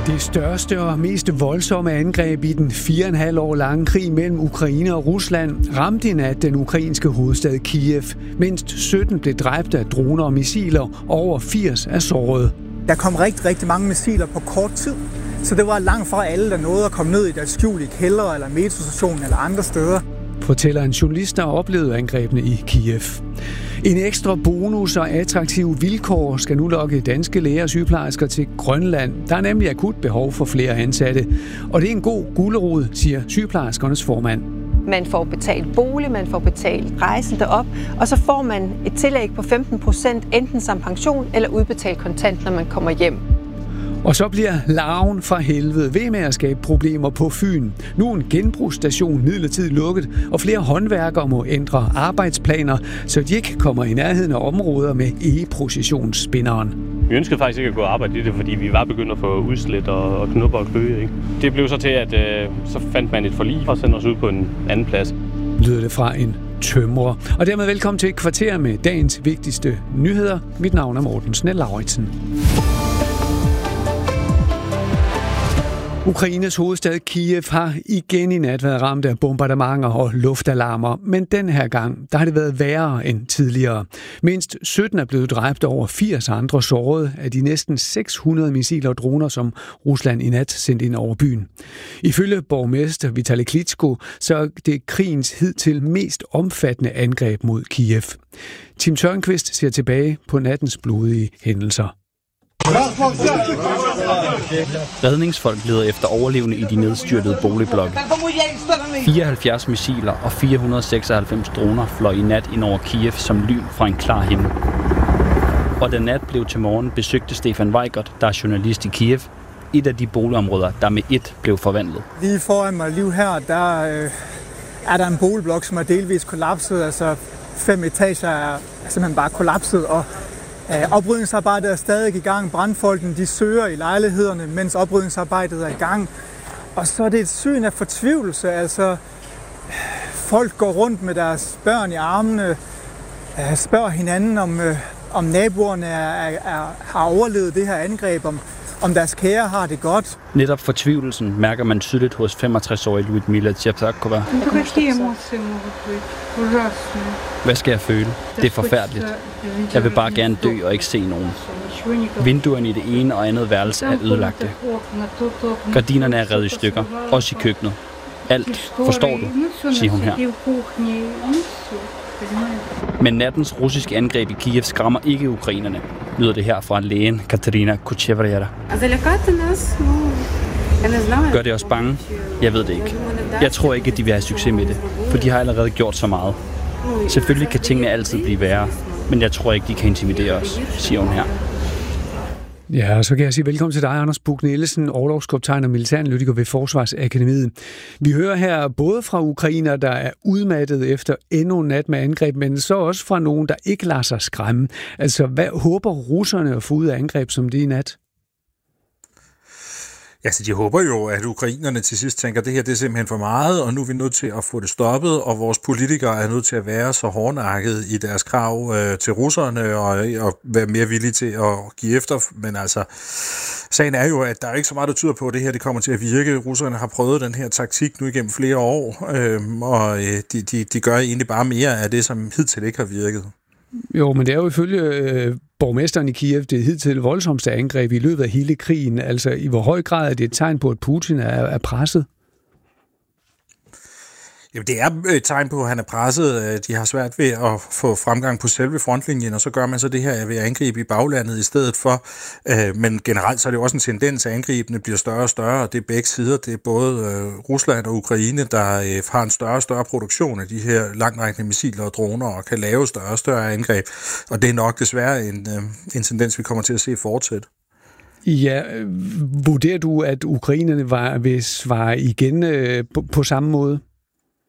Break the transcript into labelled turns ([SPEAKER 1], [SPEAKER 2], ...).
[SPEAKER 1] Det største og mest voldsomme angreb i den 4,5 år lange krig mellem Ukraine og Rusland ramte i nat den ukrainske hovedstad Kiev. Mindst 17 blev dræbt af droner og missiler, over 80 er såret.
[SPEAKER 2] Der kom rigtig mange missiler på kort tid, så det var langt fra alle, der nåede at komme ned i deres skjul i kældre eller metrostationen eller andre steder.
[SPEAKER 1] Fortæller en journalist, der oplevede angrebene i Kiev. En ekstra bonus og attraktive vilkår skal nu lokke danske læger og sygeplejersker til Grønland. Der er nemlig akut behov for flere ansatte. Og det er en god gulerod, siger sygeplejerskernes formand.
[SPEAKER 3] Man får betalt bolig, man får betalt rejsen derop, og så får man et tillæg på 15%, enten som pension eller udbetalt kontant, når man kommer hjem.
[SPEAKER 1] Og så bliver larven fra helvede ved med at skabe problemer på Fyn. Nu er en genbrugsstation midlertidigt lukket, og flere håndværkere må ændre arbejdsplaner, så de ikke kommer i nærheden af områder med egeprocessionsspinderen.
[SPEAKER 4] Vi ønskede faktisk ikke at gå og arbejde i det, fordi vi var begyndt at få udslæt og knupper og kløe. Ikke? Det blev så til, at så fandt man et forlig og sendte os ud på en anden plads.
[SPEAKER 1] Lyder det fra en tømrer. Og dermed velkommen til et kvarter med dagens vigtigste nyheder. Mit navn er Morten Snell-Lauritsen. Ukraines hovedstad Kiev har igen i nat været ramt af bombardementer og luftalarmer, men den her gang der har det været værre end tidligere. Mindst 17 er blevet dræbt, over 80 andre såret af de næsten 600 missiler og droner, som Rusland i nat sendte ind over byen. Ifølge borgmester Vitali Klitschko, så er det krigens hidtil mest omfattende angreb mod Kiev. Tim Tørnqvist ser tilbage på nattens blodige hændelser.
[SPEAKER 5] Redningsfolk leder efter overlevende i de nedstyrtede boligblokke. 74 missiler og 496 droner fløj i nat ind over Kiev som lyn fra en klar himmel. Og da nat blev til morgen, besøgte Stefan Weigert, der er journalist i Kiev, et af de boligområder, der med ét blev forvandlet.
[SPEAKER 2] Lige foran mig lige her, der er der en boligblok, som er delvis kollapset. Altså 5 etager er simpelthen bare kollapset, og oprydningsarbejdet er stadig i gang. Brandfolkene de søger i lejlighederne, mens oprydningsarbejdet er i gang. Og så er det et syn af fortvivlelse. Altså, folk går rundt med deres børn i armene, spørger hinanden, om naboerne har overlevet det her angreb, om deres kære har det godt.
[SPEAKER 5] Netop fortvivlelsen mærker man tydeligt hos 65-årige Lyudmila Tjeptakova. Hvad skal jeg føle? Det er forfærdeligt. Jeg vil bare gerne dø og ikke se nogen. Vinduerne i det ene og andet værelse er ødelagte. Gardinerne er revet i stykker, også i køkkenet. Alt, forstår du, siger hun her. Men nattens russiske angreb i Kiev skræmmer ikke ukrainerne, lyder det her fra lægen Katerina Kuchevrera. Gør det os bange? Jeg ved det ikke. Jeg tror ikke, at de vil have succes med det, for de har allerede gjort så meget. Selvfølgelig kan tingene altid blive værre, men jeg tror ikke, de kan intimidere os, siger hun her.
[SPEAKER 1] Ja, og så kan jeg sige velkommen til dig, Anders Buch-Nielsen, orlogskaptajn og militæranalytiker ved Forsvarsakademiet. Vi hører her både fra ukrainer, der er udmattet efter endnu en nat med angreb, men så også fra nogen, der ikke lader sig skræmme. Altså, hvad håber russerne at få ud af angreb som det i nat?
[SPEAKER 6] Ja, så de håber jo, at ukrainerne til sidst tænker, at det her det er simpelthen for meget, og nu er vi nødt til at få det stoppet, og vores politikere er nødt til at være så hårdnakket i deres krav til russerne, og være mere villige til at give efter. Men altså, sagen er jo, at der er ikke så meget, der tyder på, at det her det kommer til at virke. Russerne har prøvet den her taktik nu igennem flere år, og de gør egentlig bare mere af det, som hidtil ikke har virket.
[SPEAKER 1] Jo, men det er jo ifølge borgmesteren i Kiev det hidtil voldsomste angreb i løbet af hele krigen. Altså, i hvor høj grad er det et tegn på, at Putin er presset?
[SPEAKER 6] Jamen, det er et tegn på, at han er presset. De har svært ved at få fremgang på selve frontlinjen, og så gør man så det her ved at angribe i baglandet i stedet for. Men generelt så er det jo også en tendens, at angribene bliver større og større, og det er begge sider. Det er både Rusland og Ukraine, der har en større og større produktion af de her langtrækkende missiler og droner, og kan lave større og større angreb. Og det er nok desværre en tendens, vi kommer til at se fortsætte.
[SPEAKER 1] Ja, vurderer du, at ukrainerne vil svare igen på samme måde?